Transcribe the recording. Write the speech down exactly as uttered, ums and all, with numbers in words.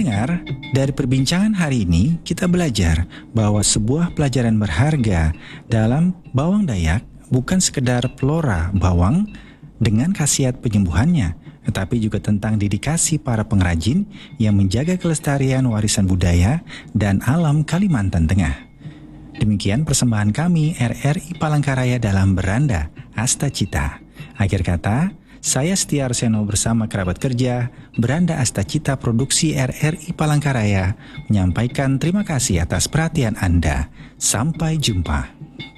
pendengar, dari perbincangan hari ini kita belajar bahwa sebuah pelajaran berharga dalam bawang Dayak bukan sekedar flora bawang dengan khasiat penyembuhannya, tetapi juga tentang dedikasi para pengrajin yang menjaga kelestarian warisan budaya dan alam Kalimantan Tengah. Demikian persembahan kami R R I Palangkaraya dalam Beranda Asta Cita. Akhir kata, saya Setia Arseno bersama kerabat kerja Beranda Asta Cita Produksi R R I Palangkaraya menyampaikan terima kasih atas perhatian Anda. Sampai jumpa.